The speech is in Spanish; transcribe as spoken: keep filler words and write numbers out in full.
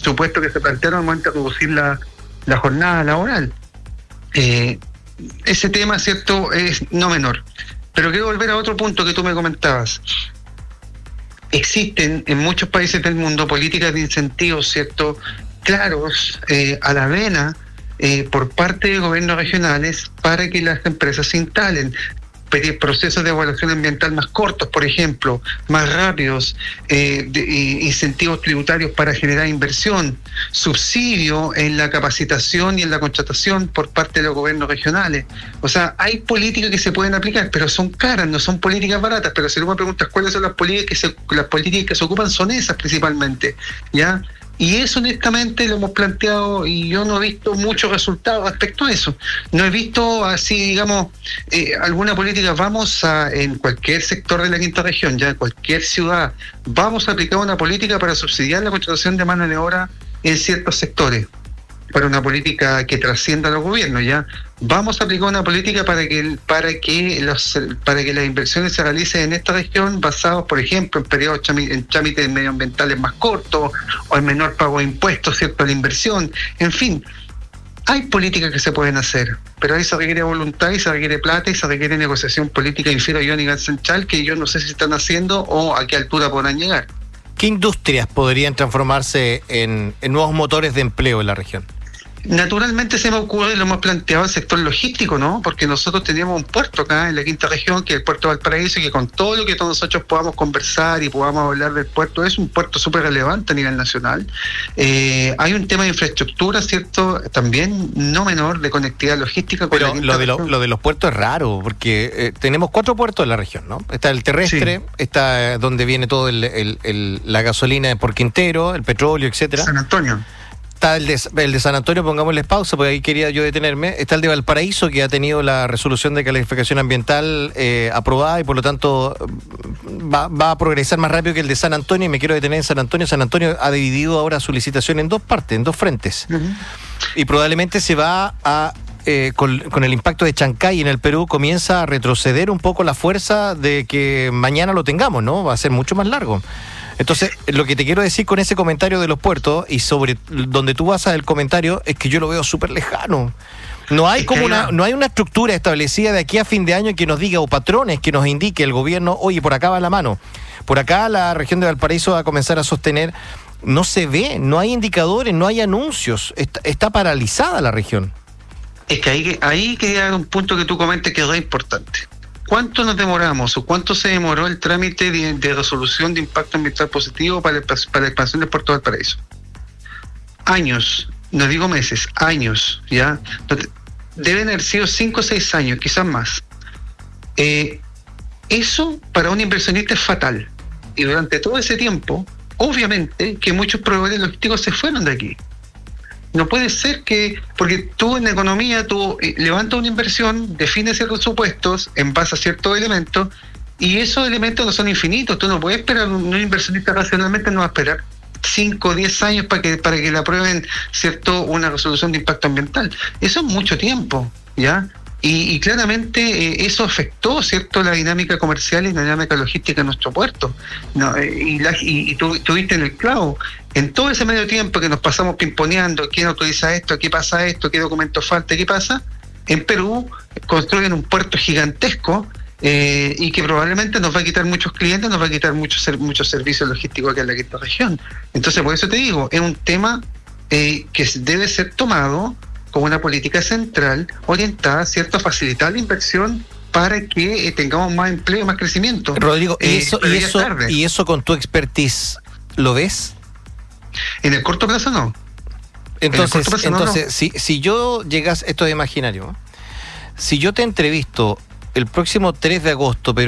supuestos que se plantearon al momento de reducir la, la jornada laboral. Eh, ese tema, ¿cierto?, es no menor. Pero quiero volver a otro punto que tú me comentabas. Existen en muchos países del mundo políticas de incentivos, ¿cierto?, claros, eh, a la vena, eh, por parte de gobiernos regionales para que las empresas se instalen. Procesos de evaluación ambiental más cortos, por ejemplo, más rápidos, eh, de, eh, incentivos tributarios para generar inversión, subsidio en la capacitación y en la contratación por parte de los gobiernos regionales. O sea, hay políticas que se pueden aplicar, pero son caras, no son políticas baratas. Pero si tú me preguntas cuáles son las políticas que se, las políticas que se ocupan, son esas principalmente, ¿ya? Y eso honestamente lo hemos planteado y yo no he visto muchos resultados respecto a eso. No he visto así, digamos, eh, alguna política. Vamos a, en cualquier sector de la quinta región, ya en cualquier ciudad, vamos a aplicar una política para subsidiar la contratación de mano de obra en ciertos sectores, para una política que trascienda a los gobiernos, ya. Vamos a aplicar una política para que para que los para que las inversiones se realicen en esta región basados, por ejemplo, en periodos en trámites medioambientales más cortos o en menor pago de impuestos, ¿cierto?, a la inversión. En fin, hay políticas que se pueden hacer, pero ahí se requiere voluntad y se requiere plata y se requiere negociación política, infiero yo a nivel central, que yo no sé si están haciendo o a qué altura podrán llegar. ¿Qué industrias podrían transformarse en, en nuevos motores de empleo en la región? Naturalmente se me ocurre, lo hemos planteado, el sector logístico, ¿no? Porque nosotros tenemos un puerto acá en la quinta región, que es el puerto de Valparaíso, y que con todo lo que todos nosotros podamos conversar y podamos hablar del puerto, es un puerto súper relevante a nivel nacional. Eh, hay un tema de infraestructura, ¿cierto?, también no menor, de conectividad logística. Con Pero la lo de, lo, región. lo de los puertos es raro, porque eh, tenemos cuatro puertos en la región, ¿no? Está el terrestre, sí. Está donde viene todo el, el, el, la gasolina por Quintero, el petróleo, etcétera. San Antonio. Está el de, el de San Antonio, pongámosles pausa, porque ahí quería yo detenerme. Está el de Valparaíso, que ha tenido la resolución de calificación ambiental eh, aprobada y por lo tanto va, va a progresar más rápido que el de San Antonio, y me quiero detener en San Antonio. San Antonio ha dividido ahora su licitación en dos partes, en dos frentes. Uh-huh. Y probablemente se va a, eh, con, con el impacto de Chancay en el Perú, comienza a retroceder un poco la fuerza de que mañana lo tengamos, ¿no? Va a ser mucho más largo. Entonces, lo que te quiero decir con ese comentario de los puertos y sobre donde tú basas el comentario es que yo lo veo súper lejano. No hay como una, no hay una estructura establecida de aquí a fin de año que nos diga, o patrones que nos indique el gobierno, oye, por acá va la mano. Por acá la región de Valparaíso va a comenzar a sostener. No se ve, no hay indicadores, no hay anuncios. Está, está paralizada la región. Es que ahí, ahí quería dar un punto que tú comentes que es re importante. ¿Cuánto nos demoramos o cuánto se demoró el trámite de, de resolución de impacto ambiental positivo para, el, para la expansión del puerto de Valparaíso? Años, no digo meses, años, ¿ya? Deben haber sido cinco o seis años, quizás más. Eh, eso para un inversionista es fatal. Y durante todo ese tiempo, obviamente que muchos proveedores logísticos se fueron de aquí. No puede ser que, porque tú en economía, tú levantas una inversión, defines ciertos supuestos en base a ciertos elementos, y esos elementos no son infinitos. Tú no puedes esperar, un inversionista racionalmente no va a esperar cinco o diez años para que para que le aprueben, ¿cierto?, una resolución de impacto ambiental. Eso es mucho tiempo, ¿ya? Y, y claramente eh, eso afectó, ¿cierto?, la dinámica comercial y la dinámica logística en nuestro puerto. No, eh, y, la, y, y tú tuviste en el clavo. En todo ese medio tiempo que nos pasamos pimponeando, quién autoriza esto, qué pasa esto, qué documentos falta, qué pasa, en Perú construyen un puerto gigantesco eh, y que probablemente nos va a quitar muchos clientes, nos va a quitar muchos muchos servicios logísticos acá en la quinta región. Entonces, por eso te digo, es un tema eh, que debe ser tomado como una política central orientada, ¿cierto?, a facilitar la inversión para que eh, tengamos más empleo, más crecimiento. Rodrigo, ¿y eh, eso, y eso, y eso con tu expertise lo ves? En el corto plazo no. Entonces, plazo, entonces no, no. Si, si yo llegas, esto es imaginario, ¿eh? Si yo te entrevisto el próximo tres de agosto, pero